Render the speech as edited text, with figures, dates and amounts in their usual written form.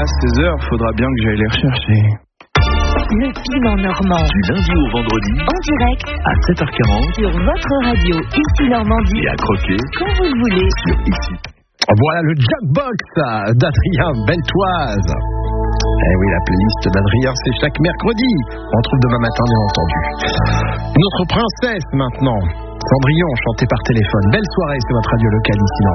ces heures, faudra bien que j'aille les rechercher. Le Piment Normand. Du lundi au vendredi. En direct. À 7h40. Sur votre radio, ici Normandie. Et à croquer. Quand vous le voulez. Sur ici. Voilà le Jackbox d'Adrien Beltoise. Eh oui, la playlist d'Adrien, c'est chaque mercredi. On retrouve demain matin, bien entendu. Notre princesse maintenant. Cendrillon, chantée par téléphone. Belle soirée sur votre radio locale ici.